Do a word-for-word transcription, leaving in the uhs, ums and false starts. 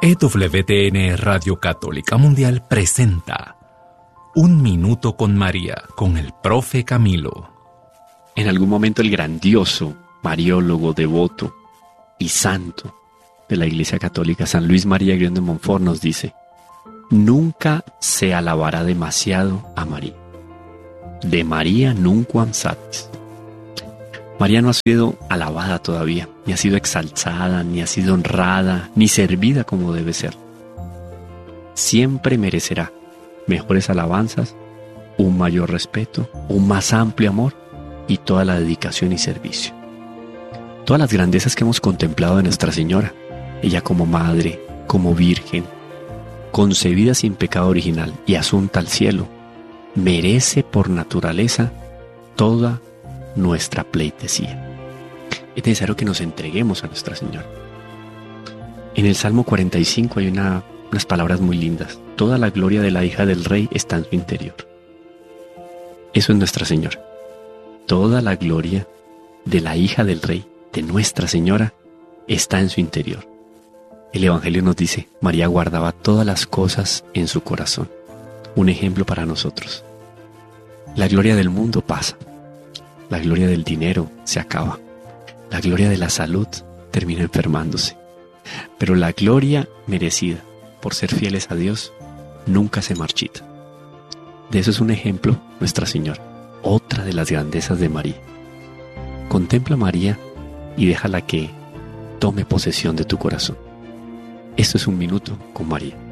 E W T N Radio Católica Mundial presenta Un Minuto con María, con el profe Camilo. En algún momento el grandioso mariólogo, devoto y santo de la Iglesia Católica, San Luis María Grión de Montfort, nos dice: nunca se alabará demasiado a María. De María nunquam satis. María no ha sido alabada todavía, ni ha sido exaltada, ni ha sido honrada, ni servida como debe ser. Siempre merecerá mejores alabanzas, un mayor respeto, un más amplio amor y toda la dedicación y servicio. Todas las grandezas que hemos contemplado de Nuestra Señora, ella como madre, como virgen, concebida sin pecado original y asunta al cielo, merece por naturaleza toda nuestra pleitesía. Es necesario que nos entreguemos a Nuestra Señora. En el Salmo cuarenta y cinco hay una, unas palabras muy lindas. Toda la gloria de la hija del rey está en su interior. Eso es Nuestra Señora. Toda la gloria de la hija del rey, de Nuestra Señora, está en su interior. El Evangelio nos dice: María guardaba todas las cosas en su corazón. Un ejemplo para nosotros. La gloria del mundo pasa. La gloria del dinero se acaba. La gloria de la salud termina enfermándose. Pero la gloria merecida por ser fieles a Dios nunca se marchita. De eso es un ejemplo Nuestra Señora, otra de las grandezas de María. Contempla a María y déjala que tome posesión de tu corazón. Esto es Un Minuto con María.